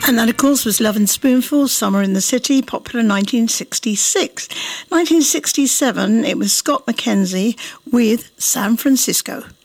And that, of course, was Love and Spoonful, Summer in the City, popular 1966. 1967, it was Scott McKenzie with San Francisco.